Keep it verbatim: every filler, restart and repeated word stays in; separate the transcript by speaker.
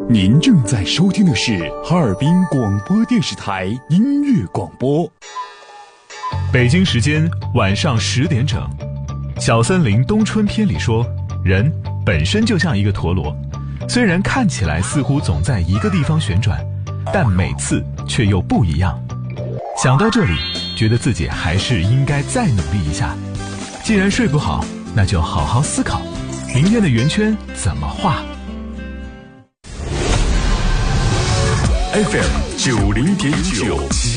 Speaker 1: 您正在收听的是哈尔滨广播电视台音乐广播。
Speaker 2: 北京时间晚上十点整，小森林冬春篇里说，人本身就像一个陀螺，虽然看起来似乎总在一个地方旋转，但每次却又不一样。想到这里，觉得自己还是应该再努力一下。既然睡不好，那就好好思考，明天的圆圈怎么画。
Speaker 1: F M 九零点九。